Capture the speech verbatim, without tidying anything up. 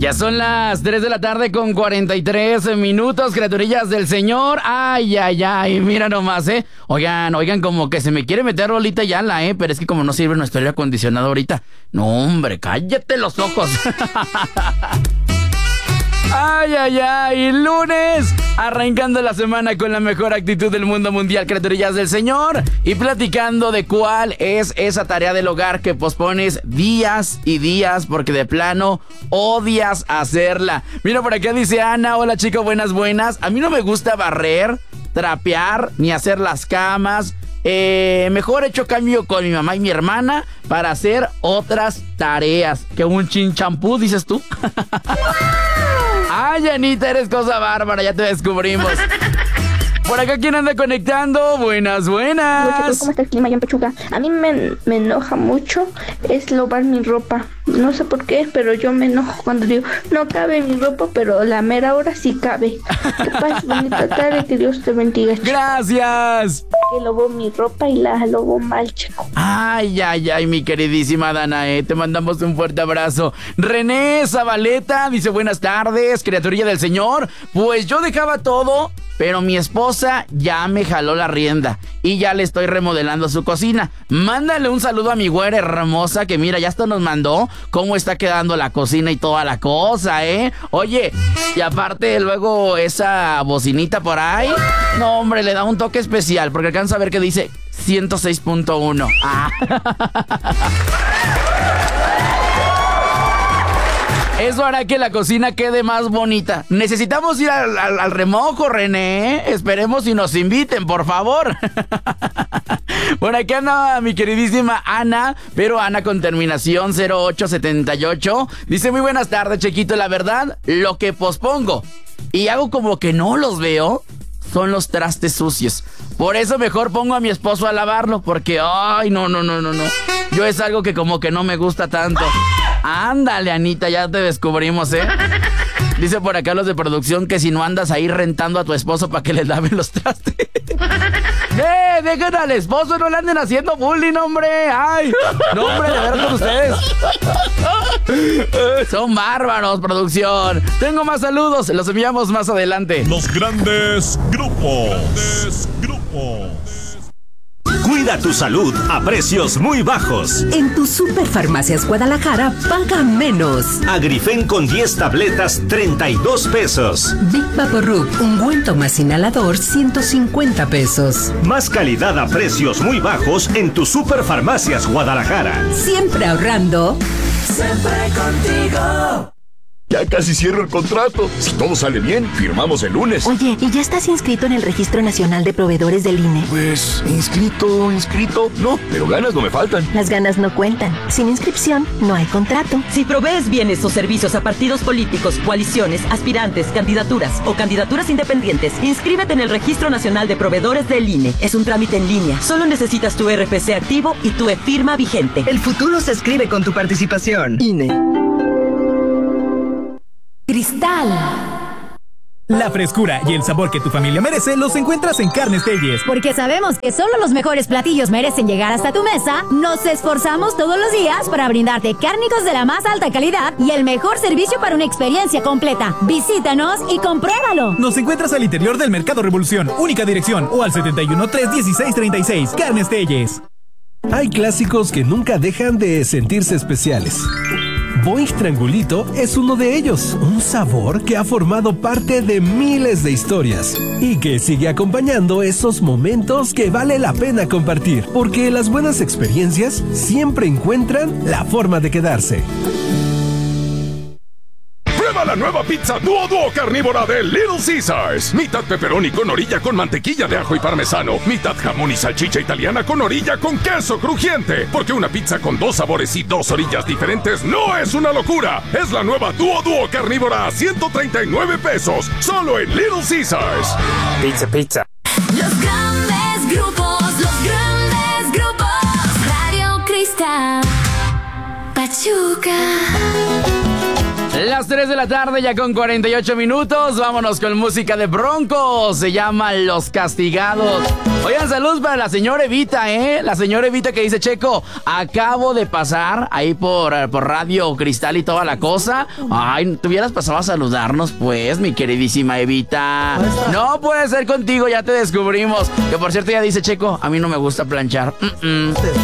Ya son las tres de la tarde con cuarenta y tres minutos, criaturillas del Señor. Ay, ay, ay, mira nomás, ¿eh? Oigan, oigan, como que se me quiere meter Lolita Ayala, ¿eh? Pero es que como no sirve nuestro aire acondicionado ahorita. No, hombre, cállate los ojos. Ay, ay, ay, lunes, arrancando la semana con la mejor actitud del mundo mundial, criaturillas del Señor, y platicando de cuál es esa tarea del hogar que pospones días y días porque de plano odias hacerla. Mira, por acá dice Ana, hola chicos, buenas, buenas. A mí no me gusta barrer, trapear, ni hacer las camas. Eh, mejor he hecho cambio con mi mamá y mi hermana para hacer otras tareas. Que un chinchampú, dices tú. Ay, Anita, eres cosa bárbara, ya te descubrimos. Por acá, ¿quién anda conectando? Buenas, buenas. ¿Cómo está el clima allá en Pachuca? A mí me, me enoja mucho es lavar mi ropa. No sé por qué, pero yo me enojo cuando digo, no cabe mi ropa, pero la mera hora sí cabe. Que pases bonita tarde, que Dios te bendiga, chico. Gracias. Que lavó mi ropa y la lavó mal, chico. Ay, ay, ay, mi queridísima Danae, te mandamos un fuerte abrazo. René Zabaleta dice, buenas tardes, criaturilla del Señor. Pues yo dejaba todo, pero mi esposa ya me jaló la rienda y ya le estoy remodelando su cocina. Mándale un saludo a mi güera hermosa que mira, ya hasta nos mandó cómo está quedando la cocina y toda la cosa, ¿eh? Oye, y aparte luego esa bocinita por ahí, no hombre, le da un toque especial porque alcanza a ver que dice ciento seis punto uno. Ah. Eso hará que la cocina quede más bonita. Necesitamos ir al, al, al remojo, René. Esperemos y nos inviten, por favor. Por aquí anda mi queridísima Ana, pero Ana con terminación cero ocho setenta y ocho. Dice, muy buenas tardes, Chequito. La verdad, lo que pospongo y hago como que no los veo son los trastes sucios. Por eso mejor pongo a mi esposo a lavarlo, porque, ay, no, no, no, no, no. Yo es algo que como que no me gusta tanto. Ándale, Anita, ya te descubrimos, ¿eh? Dice por acá los de producción que si no andas ahí rentando a tu esposo para que les lave los trastes. ¡Eh! Dejen al esposo, no le anden haciendo bullying, hombre. ¡Ay! No, hombre, de ver con ustedes. Son bárbaros, producción. Tengo más saludos, los enviamos más adelante. Los grandes grupos. Grandes grupos. Cuida tu salud a precios muy bajos. En tu Superfarmacias Guadalajara, paga menos. Agrifen con diez tabletas, treinta y dos pesos. Big Vaporub, ungüento más inhalador, ciento cincuenta pesos. Más calidad a precios muy bajos en tu Superfarmacias Guadalajara. Siempre ahorrando. Siempre contigo. Ya casi cierro el contrato. Si todo sale bien, firmamos el lunes. Oye, ¿y ya estás inscrito en el Registro Nacional de Proveedores del I N E? Pues, inscrito, inscrito, no, pero ganas no me faltan. Las ganas no cuentan. Sin inscripción, no hay contrato. Si provees bienes o servicios a partidos políticos, coaliciones, aspirantes, candidaturas o candidaturas independientes, inscríbete en el Registro Nacional de Proveedores del I N E. Es un trámite en línea. Solo necesitas tu R F C activo y tu e-firma vigente. El futuro se escribe con tu participación. I N E. Cristal. La frescura y el sabor que tu familia merece los encuentras en Carnes Telles. Porque sabemos que solo los mejores platillos merecen llegar hasta tu mesa, nos esforzamos todos los días para brindarte cárnicos de la más alta calidad y el mejor servicio para una experiencia completa. Visítanos y compruébalo. Nos encuentras al interior del Mercado Revolución, única dirección, o al setenta y uno, tres dieciséis, treinta y seis. Carnes Telles. Hay clásicos que nunca dejan de sentirse especiales. Boing Triangulito es uno de ellos, un sabor que ha formado parte de miles de historias y que sigue acompañando esos momentos que vale la pena compartir, porque las buenas experiencias siempre encuentran la forma de quedarse. Prueba la nueva pizza Duo Duo carnívora de Little Caesars. Mitad pepperoni con orilla con mantequilla de ajo y parmesano. Mitad jamón y salchicha italiana con orilla con queso crujiente. Porque una pizza con dos sabores y dos orillas diferentes no es una locura. Es la nueva Duo Duo carnívora a ciento treinta y nueve pesos. Solo en Little Caesars. Pizza, pizza. Los grandes grupos, los grandes grupos. Radio Cristal. Pachuca. las tres de la tarde, ya con cuarenta y ocho minutos. Vámonos con música de Broncos. Se llama Los Castigados. Oigan, saludos para la señora Evita, ¿eh? La señora Evita que dice, Checo, acabo de pasar ahí por, por Radio Cristal y toda la cosa. Ay, ¿te hubieras pasado a saludarnos, pues, mi queridísima Evita? No puede ser contigo, ya te descubrimos. Que por cierto, ya dice, Checo, a mí no me gusta planchar. Mm-mm.